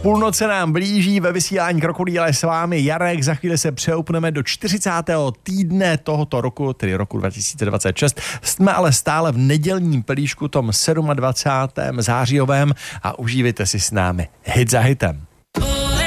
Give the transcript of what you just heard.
Půlnoce nám blíží, ve vysílání Krokodýla s vámi Jarek, za chvíli se přeupneme do 40. týdne tohoto roku, tedy roku 2026. Jsme ale stále v nedělním pelíšku, tom 27. zářijovém a užívejte si s námi hit za hitem.